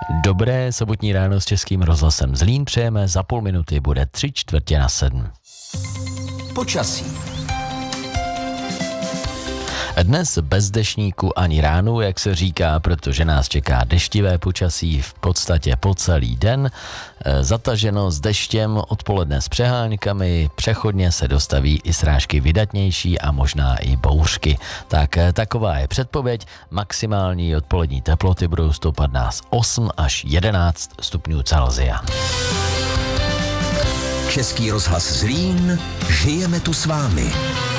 Dobré sobotní ráno s Českým rozhlasem Zlín přejeme, za půl minuty bude 6:45. Počasí. Dnes bez deštníku ani ránu, jak se říká, protože nás čeká deštivé počasí v podstatě po celý den. Zataženo s deštěm, odpoledne s přeháňkami, přechodně se dostaví i srážky vydatnější a možná i bouřky. Tak taková je předpověď. Maximální odpolední teploty budou stoupat nás 8 až 11 stupňů Celsia. Český rozhlas Zlín, žijeme tu s vámi.